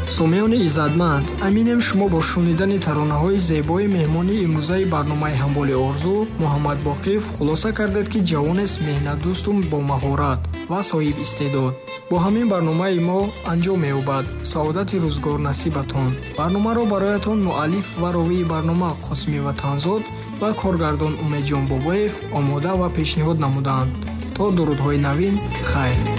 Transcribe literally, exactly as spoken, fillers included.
сомиёни иззатманд, аминем шумо бо шунидани таронаҳои зебои меҳмони имрӯзаи барномаи ҳамболи орзу Муҳаммад Боқиев хулоса кардед, ки ҷавонест меҳнатдӯсту бо маҳорат ва соҳиб истеъдод. бо ҳамин барномаи мо анҷом меёбад. Саодати рӯзгор насибатон. барномаро бароятон муаллиф ва ровии барнома Қосими Ватанзод ва коргардон Умедҷон Бобоев омода ва пешниҳод намуданд. то дурудҳои навин, хайр.